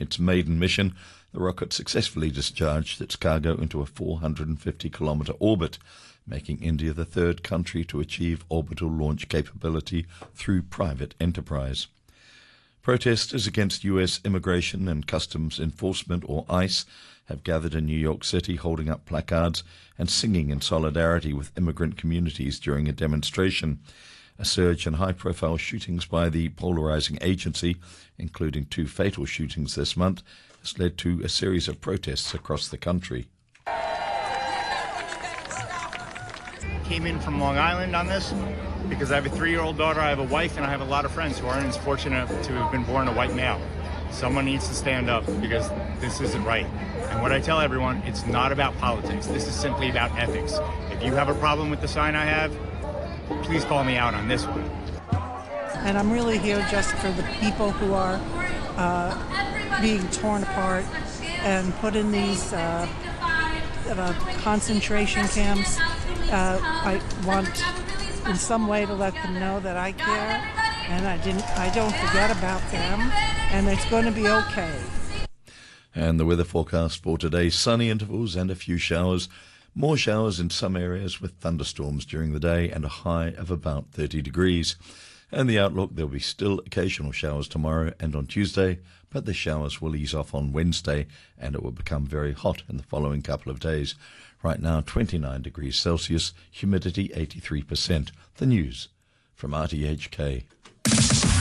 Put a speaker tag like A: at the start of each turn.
A: its maiden mission, the rocket successfully discharged its cargo into a 450-kilometre orbit, making India the third country to achieve orbital launch capability through private enterprise. Protesters against U.S. Immigration and Customs Enforcement, or ICE, have gathered in New York City holding up placards and singing in solidarity with immigrant communities during a demonstration. A surge in high-profile shootings by the polarizing agency, including 2 fatal shootings this month, has led to a series of protests across the country.
B: Came in from Long Island on this because I have a 3-year-old daughter, I have a wife, and I have a lot of friends who aren't as fortunate to have been born a white male. Someone needs to stand up because this isn't right. And what I tell everyone, it's not about politics. This is simply about ethics. If you have a problem with the sign I have, please call me out on this one.
C: And I'm really here just for the people who are being torn apart and put in these concentration camps. I want in some way to let them know that I care and I don't forget about them, and it's going to be okay.
A: And the weather forecast for today: sunny intervals and a few showers. More showers in some areas with thunderstorms during the day and a high of about 30 degrees. And the outlook: there'll be still occasional showers tomorrow and on Tuesday, but the showers will ease off on Wednesday and it will become very hot in the following couple of days. Right now, 29 degrees Celsius, humidity 83%. The news from RTHK.